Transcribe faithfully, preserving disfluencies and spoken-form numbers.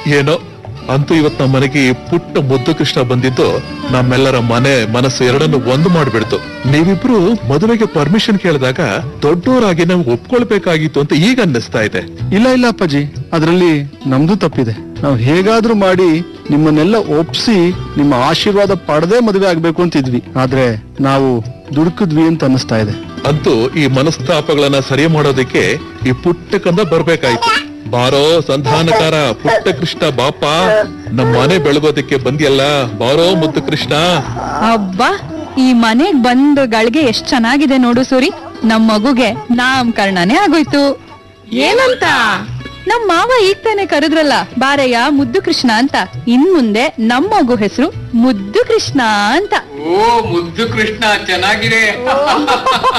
ಏನೋ ಅಂತೂ ಇವತ್ ನಮ್ಮ ಮನೆಗೆ ಪುಟ್ಟ ಮುದ್ದು ಕೃಷ್ಣ ಬಂದಿದ್ದು ನಮ್ಮೆಲ್ಲರ ಮನೆ ಮನಸ್ಸು ಎರಡನ್ನು ಒಂದು ಮಾಡ್ಬಿಡ್ತು. ನೀವಿಬ್ರು ಮದುವೆಗೆ ಪರ್ಮಿಷನ್ ಕೇಳಿದಾಗ ದೊಡ್ಡವರಾಗಿ ನಾವು ಒಪ್ಕೊಳ್ಬೇಕಾಗಿತ್ತು ಅಂತ ಈಗ ಅನ್ನಿಸ್ತಾ ಇದೆ. ಇಲ್ಲ ಇಲ್ಲ ಅಪ್ಪಾಜಿ, ಅದ್ರಲ್ಲಿ ನಮ್ದು ತಪ್ಪಿದೆ. ನಾವು ಹೇಗಾದ್ರೂ ಮಾಡಿ ನಿಮ್ಮನ್ನೆಲ್ಲ ಒಪ್ಸಿ ನಿಮ್ಮ ಆಶೀರ್ವಾದ ಪಡೆದೇ ಮದುವೆ ಆಗ್ಬೇಕು ಅಂತಿದ್ವಿ. ಆದ್ರೆ ನಾವು ದುಡುಕಿದ್ವಿ ಅಂತ ಅನ್ನಿಸ್ತಾ ಇದೆ. ಅಂತೂ ಈ ಮನಸ್ತಾಪಗಳನ್ನ ಸರಿ ಮಾಡೋದಕ್ಕೆ ಈ ಪುಟ್ಟ ಕಂದ ಬರ್ಬೇಕಾಯ್ತು. ಬಾರೋ ಸಂಧಾನಕಾರ ಪುಟ್ಟ ಕೃಷ್ಣ ಬಾಪ, ನಮ್ಮ ಮನೆ ಬೆಳಗೋದಕ್ಕೆ ಬಂದಿಯಲ್ಲ, ಬಾರೋ ಮುದ್ದು ಕೃಷ್ಣ. ಅಬ್ಬಾ, ಈ ಮನೆಗ್ ಬಂದ ಗಳಿಗೆ ಎಷ್ಟ್ ಚೆನ್ನಾಗಿದೆ ನೋಡು ಸೂರಿ. ನಮ್ ಮಗುಗೆ ನಾಮಕರಣನೇ ಆಗೋಯ್ತು. ಏನಂತ? ನಮ್ ಮಾವ ಈಗ ತಾನೆ ಕರೆದ್ರಲ್ಲ, ಬಾರಯ್ಯ ಮುದ್ದು ಕೃಷ್ಣ ಅಂತ. ಇನ್ ಮುಂದೆ ನಮ್ ಮಗು ಹೆಸರು ಮುದ್ದು ಕೃಷ್ಣ ಅಂತ. ಓ ಮುದ್ದು ಕೃಷ್ಣ, ಚೆನ್ನಾಗಿದೆ.